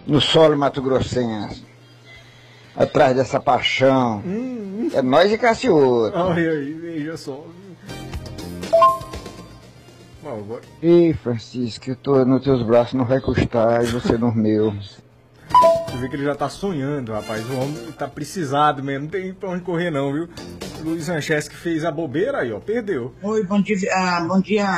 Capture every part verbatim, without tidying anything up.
no solo mato-grossense, atrás dessa paixão. Hum. É nós e Cassiotto. Olha aí, veja só. Bom, agora... Ei, Francisco, eu tô nos teus braços, não vai custar, e você nos meus. Você vê que ele já tá sonhando, rapaz. O homem tá precisado mesmo, não tem pra onde correr não, viu? O Luiz Sanchez que fez a bobeira aí, ó, perdeu. Oi, bom dia, ah, bom dia,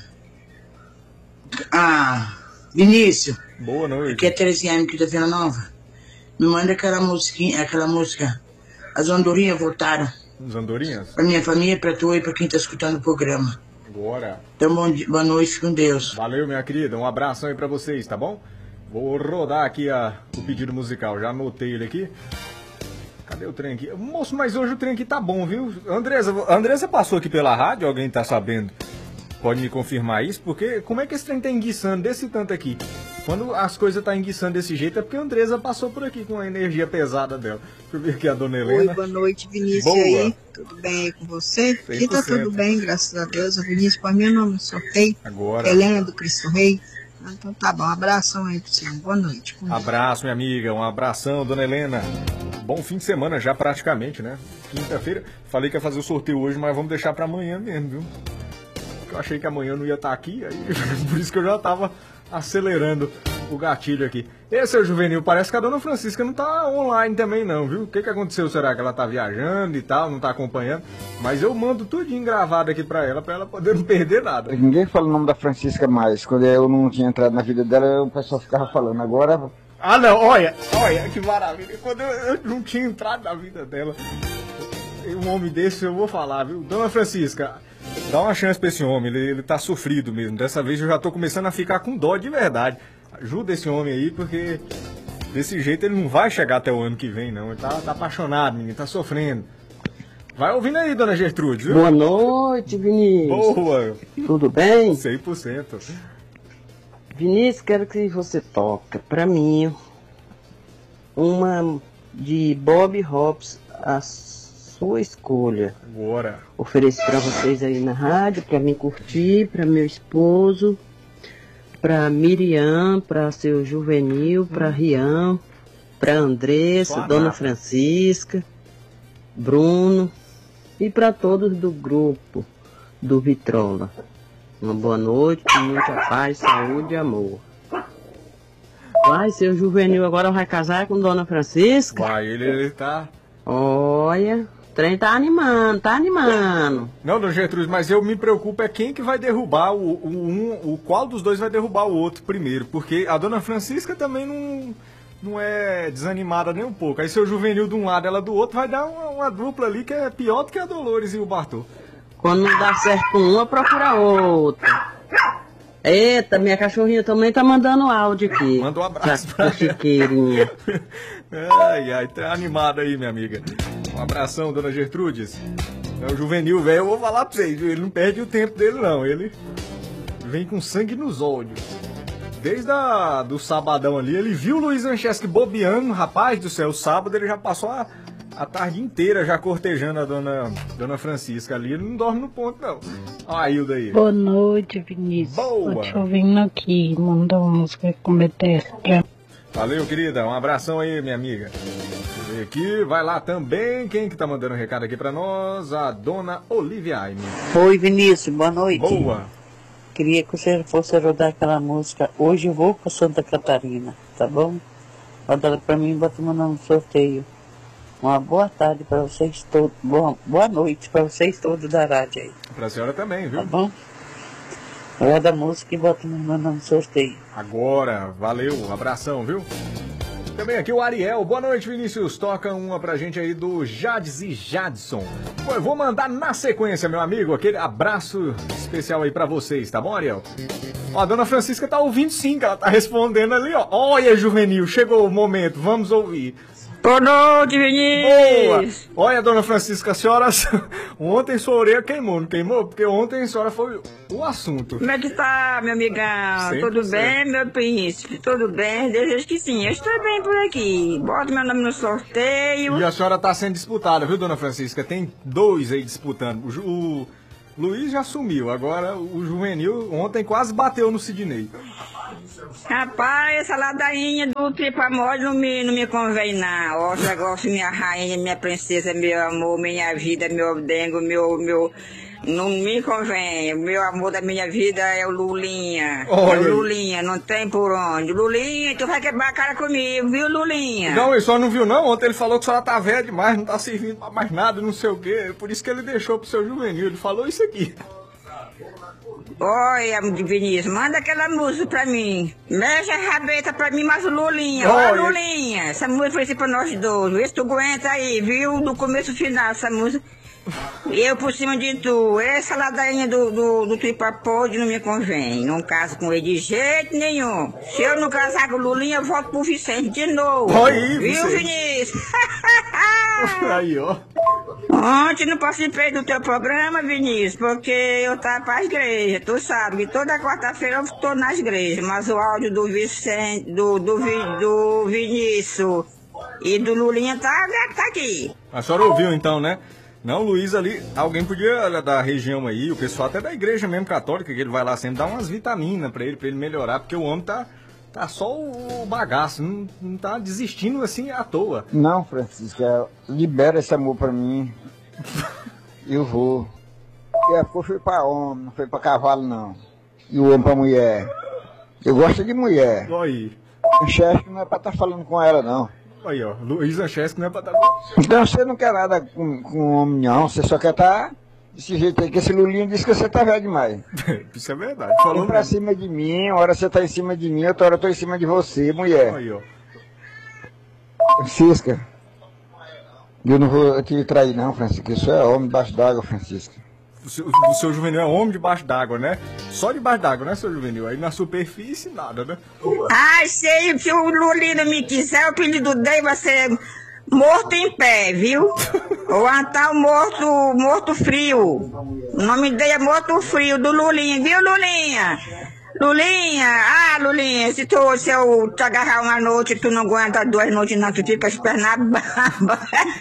ah, Vinícius. Boa noite. Aqui é Teresiane, aqui da Vila Nova. Me manda aquela musiquinha, aquela música, As Andorinhas Voltaram. As Andorinhas? Pra minha família, pra tu e pra quem tá escutando o programa. Agora. Então, bom dia, boa noite, com Deus. Valeu, minha querida, um abraço aí pra vocês, tá bom? Vou rodar aqui a, o pedido musical, já anotei ele aqui. Cadê o trem aqui? Moço, mas hoje o trem aqui tá bom, viu? Andresa, Andresa passou aqui pela rádio, alguém tá sabendo? Pode me confirmar isso? Porque como é que esse trem tá enguiçando desse tanto aqui? Quando as coisas tá enguiçando desse jeito é porque a Andresa passou por aqui com a energia pesada dela. Deixa eu ver aqui a dona Helena. Oi, boa noite, Vinícius. Boa. E aí? Tudo bem aí com você? Aqui tá tudo bem, graças a Deus. O Vinícius, para mim, eu não me sorteio. Agora. Helena do Cristo Rei. Então tá bom, um abração aí pro senhor. Boa noite. Abraço, minha amiga. Um abração, dona Helena. Bom fim de semana já praticamente, né? Quinta-feira. Falei que ia fazer o sorteio hoje, mas vamos deixar pra amanhã mesmo, viu? Porque eu achei que amanhã eu não ia estar aqui, aí por isso que eu já tava acelerando o gatilho aqui. Esse é o Juvenil, parece que a dona Francisca não tá online também não, viu? O que que aconteceu? Será que ela tá viajando e tal, não tá acompanhando? Mas eu mando tudinho gravado aqui pra ela, pra ela poder não perder nada. Ninguém fala o nome da Francisca mais. Quando eu não tinha entrado na vida dela, o pessoal ficava falando. Agora... Ah não, olha, olha que maravilha. Quando eu, eu não tinha entrado na vida dela, um homem desse eu vou falar, viu? Dona Francisca, dá uma chance pra esse homem, ele, ele tá sofrido mesmo. Dessa vez eu já tô começando a ficar com dó de verdade. Ajuda esse homem aí, porque desse jeito ele não vai chegar até o ano que vem, não. Ele tá, tá apaixonado, menino, tá sofrendo. Vai ouvindo aí, dona Gertrude, viu? Boa noite, Vinícius. Boa. Tudo bem? cem por cento. Vinícius, quero que você toque pra mim uma de Bob Hobbs, a sua escolha. Bora. Ofereço pra vocês aí na rádio, pra mim curtir, pra meu esposo, pra Miriam, pra seu Juvenil, pra Rian, pra Andressa, Só Dona nada. Francisca, Bruno e pra todos do grupo do Vitrola. Uma boa noite, com muita paz, saúde e amor. Vai, seu Juvenil agora vai casar com Dona Francisca? Vai, ele, ele tá... Olha, o trem tá animando, tá animando. Não, dona Gertrude, mas eu me preocupo é quem que vai derrubar o, o um, o qual dos dois vai derrubar o outro primeiro, porque a dona Francisca também não, não é desanimada nem um pouco. Aí seu Juvenil de um lado, ela do outro, vai dar uma, uma dupla ali que é pior do que a Dolores e o Bartô. Quando não dá certo com uma, procura outra. Eita, minha cachorrinha também tá mandando áudio aqui. Manda um abraço pra, pra pra Chiqueirinha. Ai, ai, tá animada aí, minha amiga. Um abração, dona Gertrudes. É o Juvenil, velho, eu vou falar pra vocês, ele não perde o tempo dele, não. Ele vem com sangue nos olhos. Desde a, do sabadão ali, ele viu o Luiz Ancheski bobeando, rapaz do céu, o sábado ele já passou a, a tarde inteira já cortejando a dona, dona Francisca ali, ele não dorme no ponto, não. Olha a Hilda aí. Boa noite, Vinícius. Boa. Tô te ouvindo aqui, mandar uma música com B T S pra... Valeu, querida, um abração aí, minha amiga. Deixa eu ver aqui, vai lá também, quem que tá mandando um recado aqui pra nós? A dona Olivia Aime. Oi, Vinícius, boa noite. Boa. Queria que você fosse rodar aquela música Hoje Eu Vou para Santa Catarina, tá bom? Roda ela pra mim e bota meu nome no sorteio. Uma boa tarde para vocês todos, boa, boa noite para vocês todos da rádio aí. Pra senhora também, viu? Tá bom? Roda a música e bota meu nome no sorteio. Agora, valeu, um abração, viu? Também aqui o Ariel. Boa noite, Vinícius. Toca uma pra gente aí do Jades e Jadson. Pô, eu vou mandar na sequência, meu amigo, aquele abraço especial aí pra vocês, tá bom, Ariel? Ó, a dona Francisca tá ouvindo sim, que ela tá respondendo ali, ó. Olha, Juvenil, chegou o momento, vamos ouvir. Boa noite, Vinícius. Boa! Olha, dona Francisca, a senhora... Ontem sua orelha queimou, não queimou? Porque ontem a senhora foi o assunto. Como é que tá, meu amigão? cem por cento. Tudo bem, meu príncipe? Tudo bem? Desejo que sim. Eu estou bem por aqui. Bota meu nome no sorteio. E a senhora tá sendo disputada, viu, dona Francisca? Tem dois aí disputando. O, Ju- o Luiz já sumiu, agora o Juvenil ontem quase bateu no Sidney. Rapaz, essa ladainha do tripa mole não me, não me convém, não. Ó, esse negócio, minha rainha, minha princesa, meu amor, minha vida, meu dengo, meu, meu... Não me convém. O meu amor da minha vida é o Lulinha. Olha. É o Lulinha, não tem por onde. Lulinha, tu vai quebrar a cara comigo, viu, Lulinha? Não, ele só não viu não. Ontem ele falou que a senhora tá velha demais, não tá servindo pra mais nada, não sei o quê. Por isso que ele deixou pro seu juvenil. Ele falou isso aqui. Olha, Vinícius, manda aquela música pra mim. Mexe a rabeta pra mim, mas o Lulinha. Olha. Olha, Lulinha. Essa música foi assim pra nós dois. Vê se tu aguenta aí, viu? Do começo ao final, essa música. Eu por cima de tu. Essa ladainha do, do, do tripa podre não me convém. Não caso com ele de jeito nenhum. Se eu não casar com o Lulinha, eu volto pro Vicente de novo. Aí, viu, Vicente? Vinícius? Aí, ó. Ontem não participei do teu programa, Vinícius, porque eu tava pra igreja. Tu sabe que toda quarta-feira eu tô nas igrejas, mas o áudio do Vicente, do, do, Vi- do Vinícius e do Lulinha tá, tá aqui. A senhora ouviu então, né? Não, Luiz ali, alguém podia da região aí, o pessoal até da igreja mesmo católica, que ele vai lá sempre dar umas vitaminas pra ele, pra ele melhorar, porque o homem tá, tá só o bagaço, não, não tá desistindo assim à toa. Não, Francisca, libera esse amor pra mim. Eu vou. E a cor foi pra homem, não foi pra cavalo, não. E o homem pra mulher. Eu gosto de mulher. Aí, O chefe não é pra estar falando com ela, não. aí ó, Luiz Anchesco não é pra dar... Então você não quer nada com, com o homem, não. Você só quer estar desse jeito aí, que esse Lulinho disse que você tá velho demais. Isso é verdade, falou Vem pra mesmo. cima de mim, uma hora você tá em cima de mim, outra hora eu tô em cima de você, mulher. Aí, ó. Francisca, eu não vou te trair, não, Francisca. Isso é homem debaixo d'água, Francisca. O seu, o seu juvenil é homem debaixo d'água, né? Só debaixo d'água, né, seu juvenil? Aí na superfície, nada, né? Ai, sei, se o Lulinha me quiser, o apelido dele vai ser Morto em Pé, viu? Ou então Morto, morto Frio. O nome dele é Morto Frio, do Lulinha, viu, Lulinha? Lulinha, ah, Lulinha, se, tu, se eu te agarrar uma noite, tu não aguenta duas noites, não, tu fica esperando baba.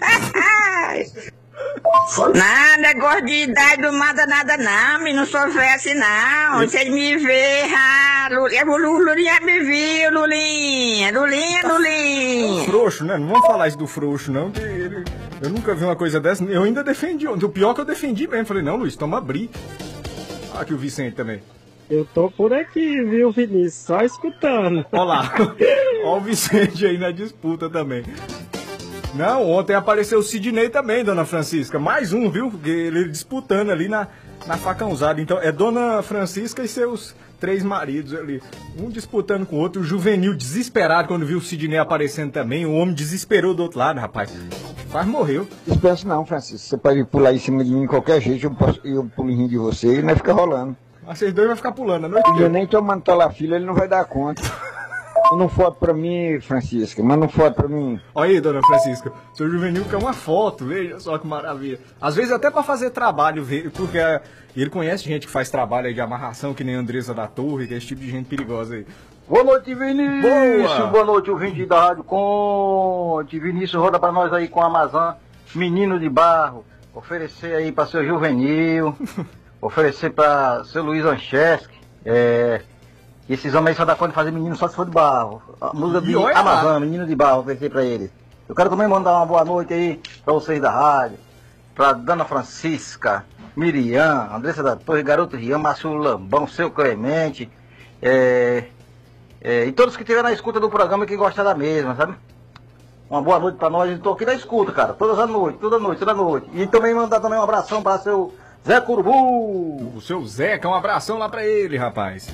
Não, negócio de idade não manda nada não, me não sou velha assim não. Vocês me vê, ah, Lulinha, Lulinha me viu, Lulinha, Lulinha, Lulinha. Frouxo, né? Não vamos falar isso do frouxo, não, que ele... Eu nunca vi uma coisa dessa. Eu ainda defendi. O pior é que eu defendi mesmo. Falei, não, Luiz, toma abrir. Ah, aqui o Vicente também. Eu tô por aqui, viu, Vinícius? Só escutando. Olha lá. Olha o Vicente aí na disputa também. Não, ontem apareceu o Sidney também, dona Francisca. Mais um, viu? Ele disputando ali na, na facãozada. Então, é dona Francisca e seus três maridos ali. Um disputando com o outro. O juvenil desesperado quando viu o Sidney aparecendo também. O homem desesperou do outro lado, rapaz. Quase morreu. Dispensa não, Francisco. Você pode pular em cima de mim de qualquer jeito, eu, posso, eu pulo em cima de você e não fica rolando. Mas vocês dois vão ficar pulando a noite E eu inteira. nem tomando talafila, ele não vai dar conta. Manda um foto pra mim, Francisca. Manda um foto pra mim. Olha aí, dona Francisca. Seu juvenil quer uma foto, veja só que maravilha. Às vezes até pra fazer trabalho, porque é, ele conhece gente que faz trabalho aí de amarração, que nem a Andressa da Torre, que é esse tipo de gente perigosa aí. Boa noite, Vinícius. Boa. Boa noite, ouvinte da Rádio Conte. Vinícius roda pra nós aí com a Amazon, Menino de Barro. Oferecer aí pra seu juvenil. Oferecer pra seu Luiz Ancheschi. É... E esses homens aí só dá conta de fazer menino só se for de barro. A música de olha Amazon, lá. Menino de Barro, oferecer pra eles. Eu quero também mandar uma boa noite aí pra vocês da rádio. Pra Dona Francisca, Miriam, Andressa da Torre, Garoto Rian, Márcio Lambão, Seu Clemente. É... É, e todos que estiverem na escuta do programa e que gostam da mesma, sabe? Uma boa noite pra nós. Eu tô aqui na escuta, cara. Todas as noites, toda noite, toda noite. E também mandar também um abração pra seu Zé Curubu. O seu Zeca, um abração lá pra ele, rapaz.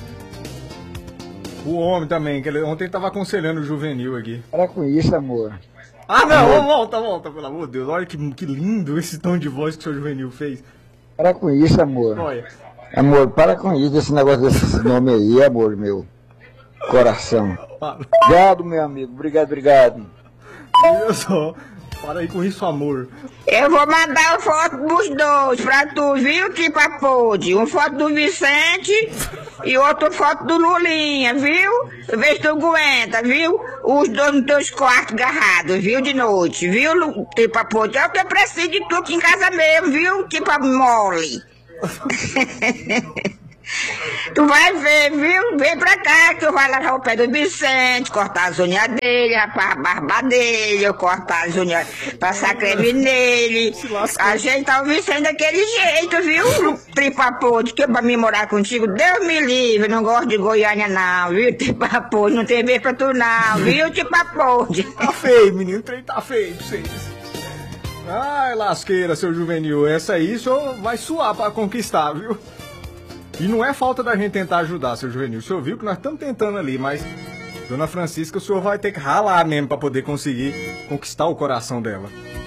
O homem também, que ele, ontem ele tava aconselhando o juvenil aqui. Para com isso, amor. Ah, não, volta, volta, pelo amor de Deus. Olha que, que lindo esse tom de voz que o seu juvenil fez. Para com isso, amor. Olha. Amor, para com isso, esse negócio desse nome aí, amor meu. Coração. Obrigado, meu amigo. Obrigado, obrigado. Olha só. Para aí com isso, amor. Eu vou mandar uma foto dos dois pra tu, viu, que papode? Uma foto do Vicente e outra foto do Lulinha, viu? Vê se tu aguenta, viu? Os dois nos teus quartos agarrados, viu, de noite, viu, que papode? É o que eu preciso de tu aqui em casa mesmo, viu, que mole. Tu vai ver, viu? Vem pra cá que eu vou lá ao pé do Vicente, cortar as unhas dele, rapar a barba dele, eu cortar as unhas, passar creme nele, ajeitar o Vicente daquele jeito, viu? Tripa podre, que pra mim morar contigo, Deus me livre, não gosto de Goiânia não, viu? Tripa podre, não tem beijo pra tu não, viu? Tripa podre. Tá feio, menino, o trem tá feio pra vocês. Ai, lasqueira, seu juvenil, essa aí só vai suar pra conquistar, viu? E não é falta da gente tentar ajudar, seu juvenil. O senhor viu que nós estamos tentando ali, mas Dona Francisca, o senhor vai ter que ralar mesmo para poder conseguir conquistar o coração dela.